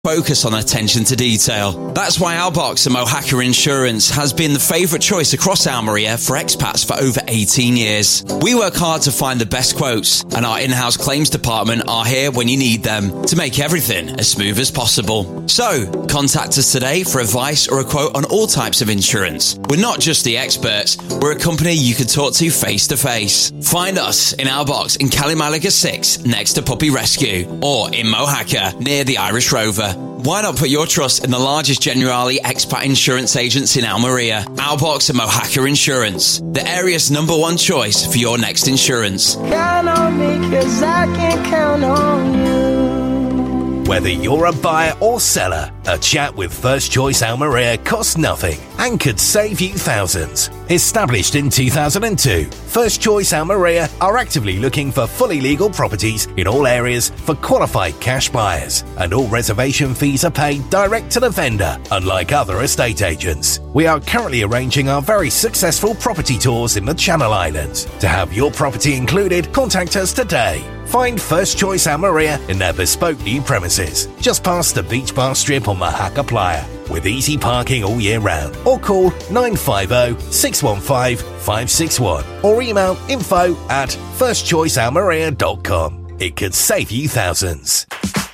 Focus on attention to detail. That's why Albox and Mohaka Insurance has been the favourite choice across Almeria for expats for over 18 years. We work hard to find the best quotes, and our in-house claims department are here when you need them to make everything as smooth as possible. So, contact us today for advice or a quote on all types of insurance. We're not just the experts, we're a company you can talk to face to face. Find us in Albox in Kalimalaga 6 next to Puppy Rescue, or in Mohaka near the Irish Rover. Why not put your trust in the largest Generali expat insurance agents in Almeria, Albox and Mohaka Insurance, the area's #1 choice for your next insurance. Count on me 'cause I can count on you. Whether you're a buyer or seller, a chat with First Choice Almeria costs nothing and could save you thousands. Established in 2002, First Choice Almeria are actively looking for fully legal properties in all areas for qualified cash buyers, and all reservation fees are paid direct to the vendor, unlike other estate agents. We are currently arranging our very successful property tours in the Channel Islands. To have your property included, contact us today. Find First Choice Almeria in their bespoke new premises, just past the beach bar strip on Mohaka Playa, with easy parking all year round. Or call 950-615-561 or email info@firstchoicealmeria.com. It could save you thousands.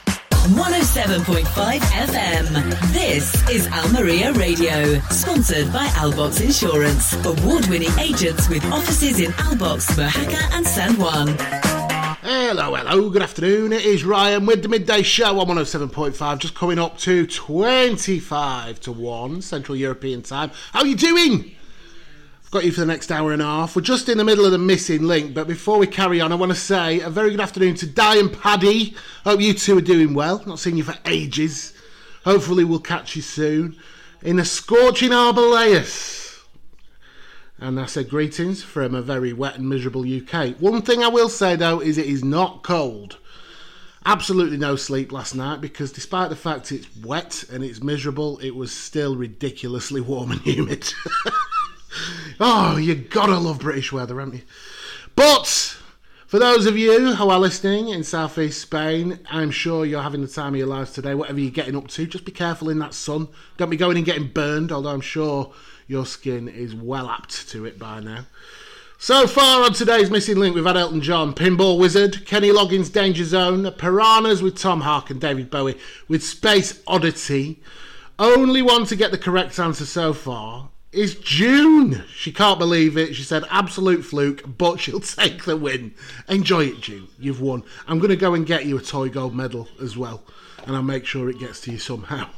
107.5 FM. This is Almeria Radio, sponsored by Albox Insurance, award-winning agents with offices in Albox, Mohaka and San Juan. Hello, good afternoon. It is Ryan with the Midday Show on 107.5, just coming up to 25 to 1 Central European Time. How are you doing? I've got you for the next hour and a half. We're just in the middle of the missing link, but before we carry on, I want to say a very good afternoon to Di and Paddy. Hope you two are doing well. Not seen you for ages. Hopefully we'll catch you soon in a scorching Arboleus. And I said greetings from a very wet and miserable UK. One thing I will say, though, is it is not cold. Absolutely no sleep last night, because despite the fact it's wet and it's miserable, it was still ridiculously warm and humid. Oh, you gotta love British weather, haven't you? But for those of you who are listening in southeast Spain, I'm sure you're having the time of your lives today. Whatever you're getting up to, just be careful in that sun. Don't be going and getting burned, although I'm sure your skin is well apt to it by now. So far on today's Missing Link, we've had Elton John, Pinball Wizard, Kenny Loggins' Danger Zone, Piranhas with Tom Hark and David Bowie with Space Oddity. Only one to get the correct answer so far is June. She can't believe it. She said absolute fluke, but she'll take the win. Enjoy it, June. You've won. I'm going to go and get you a toy gold medal as well, and I'll make sure it gets to you somehow.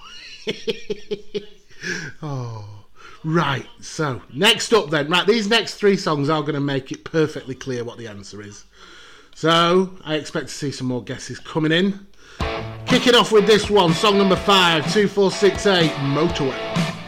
Oh, right. So next up then, right, these next three songs are going to make it perfectly clear what the answer is. So I expect to see some more guesses coming in. Kicking off with this one, song number 5, 2468, Motorway.